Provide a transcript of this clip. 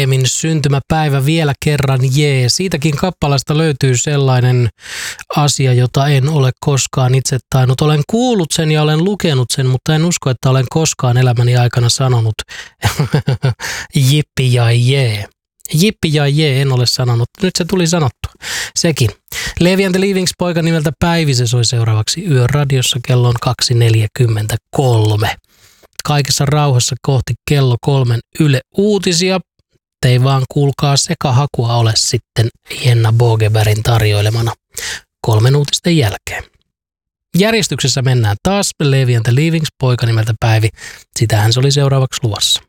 Bogemin syntymäpäivä vielä kerran, jee. Siitäkin kappaleesta löytyy sellainen asia, jota en ole koskaan itse tainnut. Olen kuullut sen ja olen lukenut sen, mutta en usko, että olen koskaan elämäni aikana sanonut jippi ja jee. Jippi ja jee en ole sanonut. Nyt se tuli sanottua. Sekin. Levi and the Leavings poika nimeltä Päivi, se soi seuraavaksi Yöradiossa kello on 2.43. Kaikessa rauhassa kohti kello 3 Yle Uutisia. Ei vaan kuulkaa sekahakua ole sitten Jenna Bogebergin tarjoilemana 3 uutisten jälkeen. Järjestyksessä mennään taas. Levi and the Leavings poika nimeltä Päivi. Sitähän se oli seuraavaksi luvassa.